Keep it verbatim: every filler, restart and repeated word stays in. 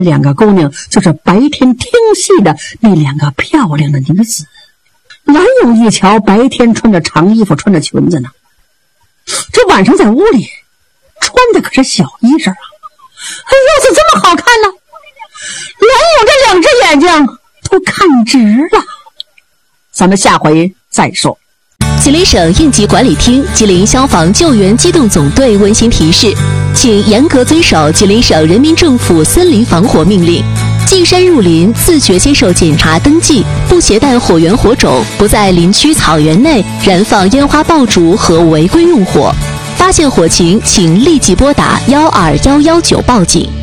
两个姑娘就是白天听戏的那两个漂亮的女子。蓝勇一瞧，白天穿着长衣服，穿着裙子呢，这晚上在屋里穿的可是小衣裳啊！哎呦，怎么这么好看呢？蓝勇这两只眼睛都看直了。咱们下回再说。 吉林省应急管理厅、吉林消防救援机动总队温馨提示，请严格遵守吉林省人民政府森林防火命令。进山入林，自觉接受检查登记，不携带火源火种，不在林区草原内燃放烟花爆竹和违规用火。发现火情，请立即拨打幺二幺幺九报警。